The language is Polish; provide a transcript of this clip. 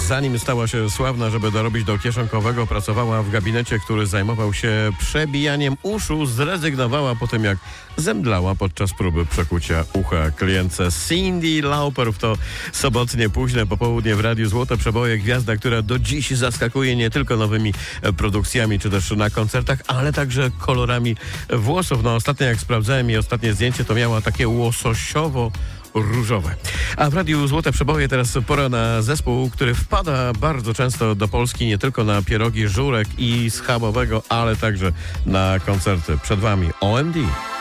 zanim stała się sławna, żeby dorobić do kieszonkowego, pracowała w gabinecie, który zajmował się przebijaniem uszu. Zrezygnowała po tym, jak zemdlała podczas próby przekucia ucha klientce. Cyndi Lauper w to sobotnie późne popołudnie w Radiu Złote Przeboje. Gwiazda, która do dziś zaskakuje nie tylko nowymi produkcjami, czy też na koncertach, ale także kolorami włosów. No ostatnio jak sprawdzałem jej ostatnie zdjęcie, to miała takie łososiowo-różowe. A w Radiu Złote Przeboje teraz pora na zespół, który wpada bardzo często do Polski, nie tylko na pierogi Żurek i Schabowego, ale także na koncerty. Przed wami OMD.